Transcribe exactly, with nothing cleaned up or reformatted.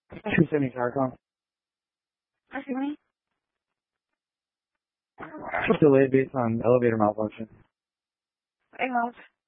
two seventy Carcom. Excuse me? Delayed based on elevator malfunction. Eight months.